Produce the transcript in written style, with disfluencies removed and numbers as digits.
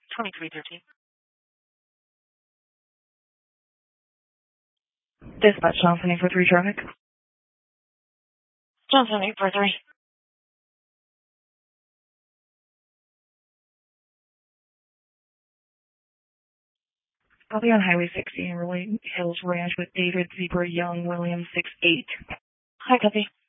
2313. Dispatch Johnson 843 traffic. Johnson 843. I'll be on Highway 60 in Rolling Hills Ranch with David Zebra Young, William 68. Hi, copy.